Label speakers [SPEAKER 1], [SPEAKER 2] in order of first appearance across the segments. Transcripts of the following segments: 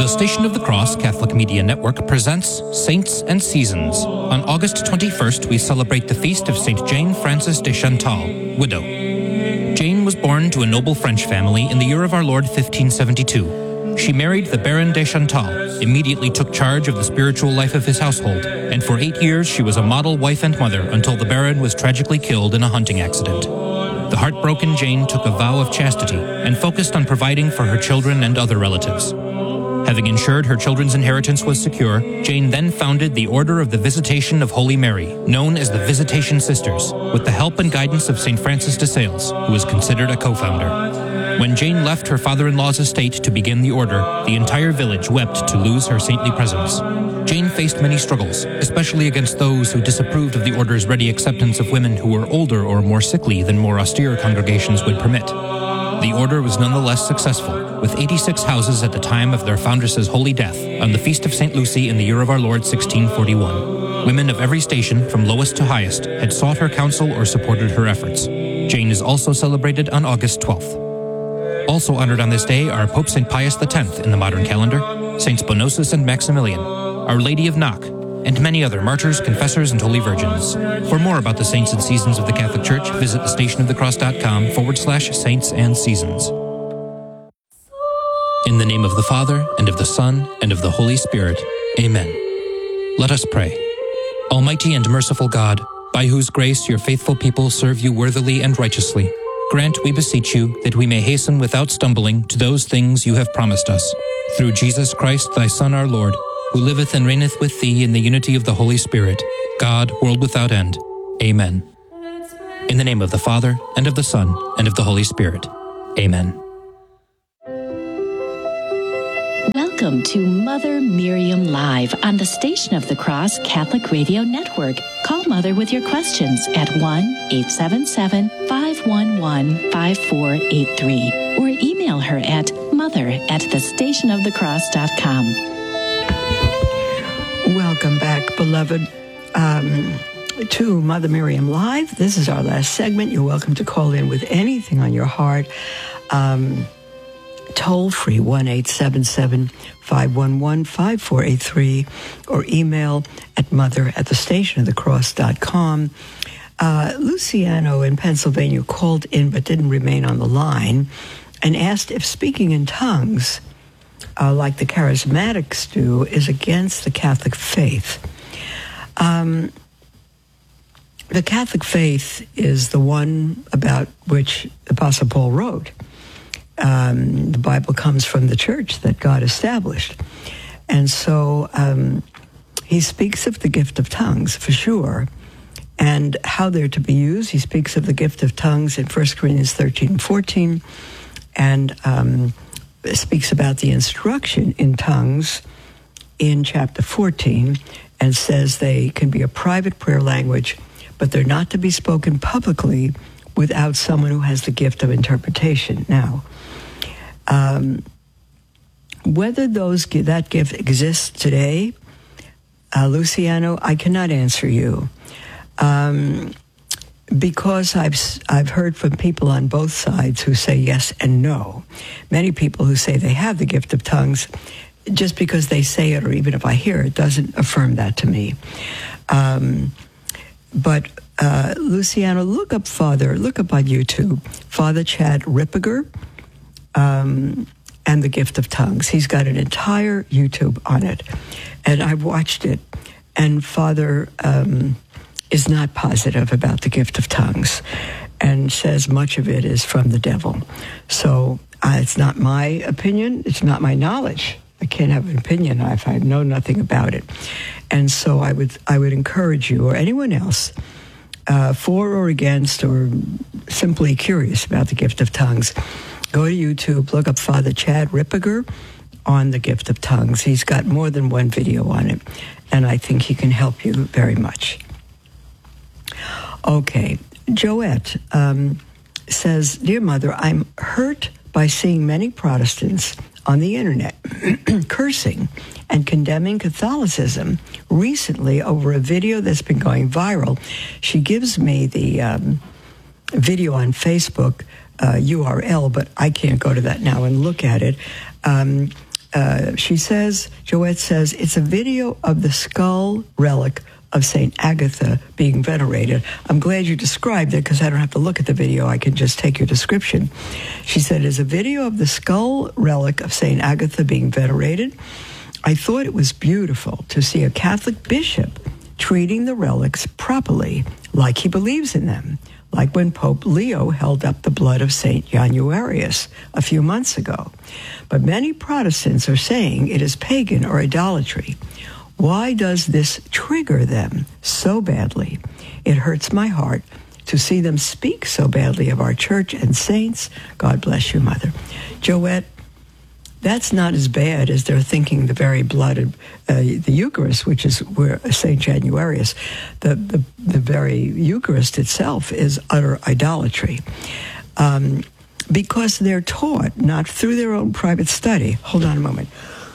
[SPEAKER 1] The Station of the Cross Catholic Media Network presents Saints and Seasons. On August 21st, we celebrate the feast of Saint Jane Frances de Chantal, widow. Jane was born to a noble French family in the year of our Lord 1572. She married the Baron de Chantal, immediately took charge of the spiritual life of his household, and for 8 years she was a model wife and mother until the Baron was tragically killed in a hunting accident. The heartbroken Jane took a vow of chastity and focused on providing for her children and other relatives. Having ensured her children's inheritance was secure, Jane then founded the Order of the Visitation of Holy Mary, known as the Visitation Sisters, with the help and guidance of St. Francis de Sales, who was considered a co-founder. When Jane left her father-in-law's estate to begin the order, the entire village wept to lose her saintly presence. Jane faced many struggles, especially against those who disapproved of the order's ready acceptance of women who were older or more sickly than more austere congregations would permit. The order was nonetheless successful, with 86 houses at the time of their foundress's holy death on the Feast of St. Lucy in the year of our Lord 1641. Women of every station, from lowest to highest, had sought her counsel or supported her efforts. Jane is also celebrated on August 12th. Also honored on this day are Pope St. Pius X in the modern calendar, Saints Bonosus and Maximilian, Our Lady of Knock, and many other martyrs, confessors, and holy virgins. For more about the saints and seasons of the Catholic Church, visit thestationofthecross.com/saints and seasons. In the name of the Father, and of the Son, and of the Holy Spirit. Amen. Let us pray. Almighty and merciful God, by whose grace your faithful people serve you worthily and righteously, grant, we beseech you, that we may hasten without stumbling to those things you have promised us. Through Jesus Christ, thy Son, our Lord, who liveth and reigneth with thee in the unity of the Holy Spirit, God, world without end. Amen. In the name of the Father, and of the Son, and of the Holy Spirit. Amen.
[SPEAKER 2] Welcome to Mother Miriam Live on the Station of the Cross Catholic Radio Network. Call Mother with your questions at 1-877-511-5483 or email her at mother@thestationofthecross.com.
[SPEAKER 3] Welcome back, beloved, to Mother Miriam Live. This is our last segment. You're welcome to call in with anything on your heart. Toll free, 1-877-511-5483, or email at mother@thestationofthecross.com. Luciano in Pennsylvania called in but didn't remain on the line and asked if speaking in tongues, like the charismatics do, is against the Catholic faith. The Catholic faith is the one about which the Apostle Paul wrote. The Bible comes from the church that God established. And so he speaks of the gift of tongues, for sure, and how they're to be used. He speaks of the gift of tongues in 1 Corinthians 13 and 14, and speaks about the instruction in tongues in chapter 14, and says they can be a private prayer language, but they're not to be spoken publicly without someone who has the gift of interpretation. Now, whether that gift exists today, Luciano, I cannot answer you. Because I've heard from people on both sides who say yes and no. Many people who say they have the gift of tongues, just because they say it or even if I hear it, doesn't affirm that to me. But Luciano, look up on YouTube, Father Chad Ripperger, and the gift of tongues. He's got an entire YouTube on it, and I've watched it, and Father is not positive about the gift of tongues and says much of it is from the devil. So it's not my opinion. It's not my knowledge. I can't have an opinion if I know nothing about it. And so I would encourage you or anyone else, for or against or simply curious about the gift of tongues, go to YouTube, look up Father Chad Ripperger on the gift of tongues. He's got more than one video on it, and I think he can help you very much. Okay, Joette says, Dear Mother, I'm hurt by seeing many Protestants on the internet cursing and condemning Catholicism recently over a video that's been going viral. She gives me the video on Facebook URL, but I can't go to that now and look at it. she says, Joette says, it's a video of the skull relic of St. Agatha being venerated. I'm glad you described it because I don't have to look at the video. I can just take your description. She said, it's a video of the skull relic of St. Agatha being venerated. I thought it was beautiful to see a Catholic bishop treating the relics properly, like he believes in them, like when Pope Leo held up the blood of St. Januarius a few months ago. But many Protestants are saying it is pagan or idolatry. Why does this trigger them so badly? It hurts my heart to see them speak so badly of our church and saints. God bless you, Mother. Joette, that's not as bad as they're thinking the very blood of the Eucharist, which is where St. Januarius, the very Eucharist itself is utter idolatry. Because they're taught, not through their own private study. Hold on a moment.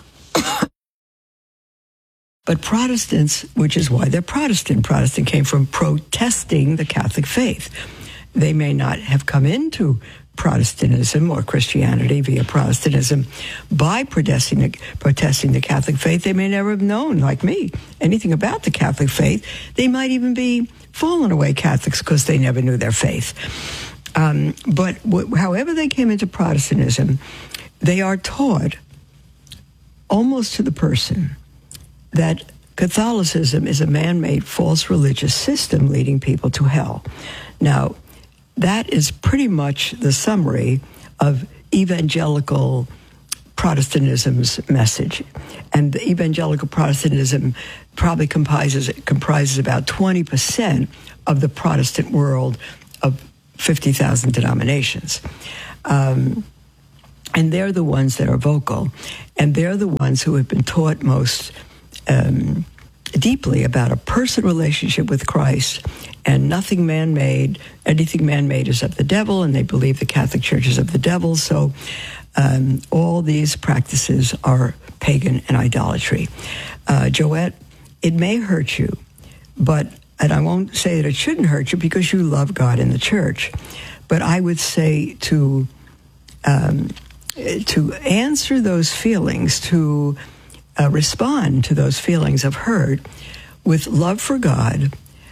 [SPEAKER 3] But Protestants, which is why they're Protestant. Protestant came from protesting the Catholic faith. They may not have come into Protestantism or Christianity via Protestantism by protesting the Catholic faith. They may never have known, like me, anything about the Catholic faith. They might even be fallen away Catholics because they never knew their faith. But however they came into Protestantism, they are taught almost to the person that Catholicism is a man-made false religious system leading people to hell. Now, that is pretty much the summary of evangelical Protestantism's message. And the evangelical Protestantism probably comprises about 20% of the Protestant world of 50,000 denominations. And they're the ones that are vocal, and they're the ones who have been taught most deeply about a personal relationship with Christ and nothing man-made. Anything man-made is of the devil, and they believe the Catholic Church is of the devil. So all these practices are pagan and idolatry. Joette, it may hurt you, and I won't say that it shouldn't hurt you because you love God and the Church, but I would say to answer those feelings, to respond to those feelings of hurt with love for God,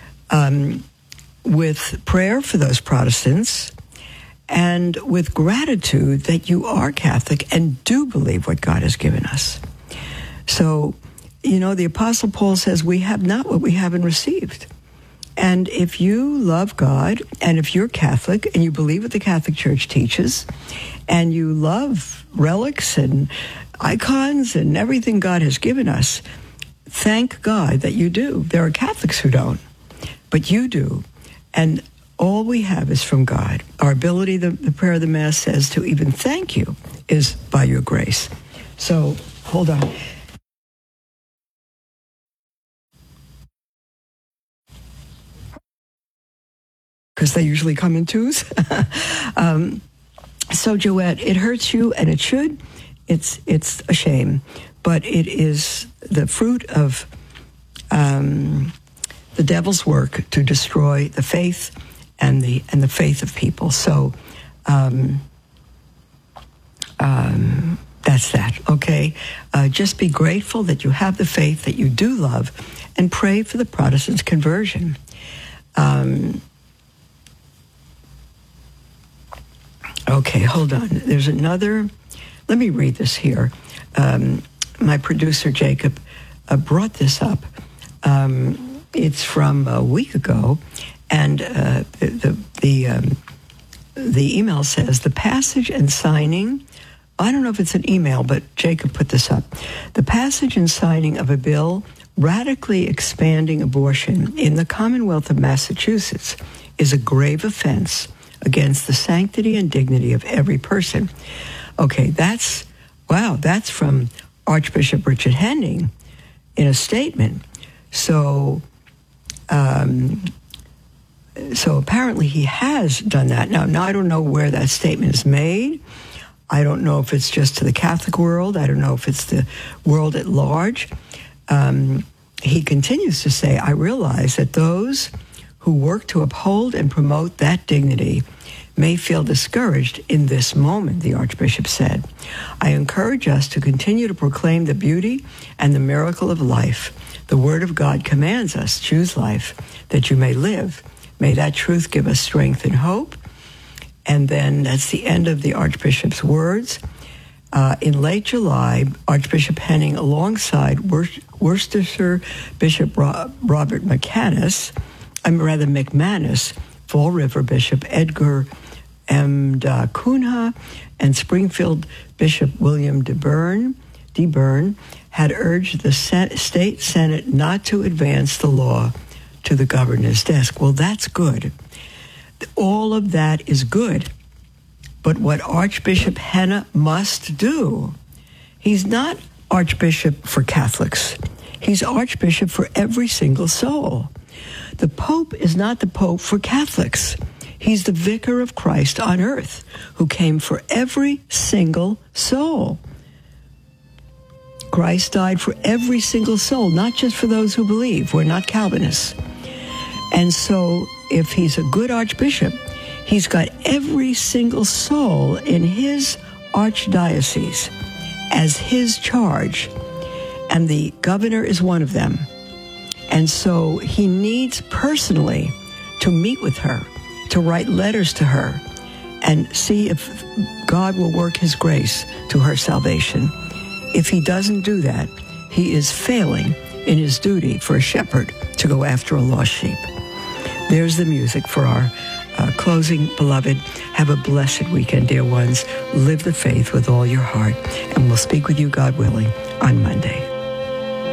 [SPEAKER 3] with prayer for those Protestants, and with gratitude that you are Catholic and do believe what God has given us. So, the Apostle Paul says we have not what we haven't received. And if you love God, and if you're Catholic, and you believe what the Catholic Church teaches, and you love relics and icons and everything God has given us, thank God that you do. There are Catholics who don't, but you do. And all we have is from God. Our ability, the prayer of the Mass says, to even thank you is by your grace. So, hold on. Because they usually come in twos. So, Joette, it hurts you, and it should. It's a shame, but it is the fruit of the devil's work to destroy the faith and the faith of people. So that's that. Okay, just be grateful that you have the faith that you do love, and pray for the Protestants' conversion. Okay, hold on. There's another. Let me read this here. My producer, Jacob, brought this up. It's from a week ago, and the email says, the passage and signing, I don't know if it's an email, but Jacob put this up. The passage and signing of a bill radically expanding abortion in the Commonwealth of Massachusetts is a grave offense against the sanctity and dignity of every person. Okay, that's from Archbishop Richard Henning in a statement. So apparently he has done that. Now I don't know where that statement is made. I don't know if it's just to the Catholic world. I don't know if it's the world at large. He continues to say, I realize that those who work to uphold and promote that dignity may feel discouraged in this moment, the Archbishop said. I encourage us to continue to proclaim the beauty and the miracle of life. The Word of God commands us, choose life, that you may live. May that truth give us strength and hope. And then that's the end of the Archbishop's words. In late July, Archbishop Henning, alongside Worcestershire Bishop Robert McManus, Fall River Bishop Edgar M. Da Cunha, and Springfield Bishop William DeBurn had urged the state Senate not to advance the law to the governor's desk. Well, that's good. All of that is good. But what Archbishop Henna must do, he's not Archbishop for Catholics. He's Archbishop for every single soul. The Pope is not the Pope for Catholics. He's the Vicar of Christ on earth who came for every single soul. Christ died for every single soul, not just for those who believe. We're not Calvinists. And so if he's a good Archbishop, he's got every single soul in his archdiocese as his charge, and the governor is one of them. And so he needs personally to meet with her, to write letters to her, and see if God will work his grace to her salvation. If he doesn't do that, he is failing in his duty for a shepherd to go after a lost sheep. There's the music for our closing. Beloved, have a blessed weekend, dear ones. Live the faith with all your heart, and we'll speak with you, God willing, on Monday.